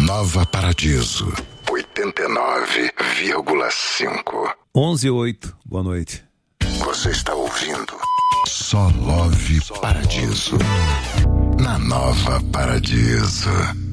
Nova Paradiso 89,5. 11:08. Boa noite. Você está ouvindo Só Love Paradiso na Nova Paradiso.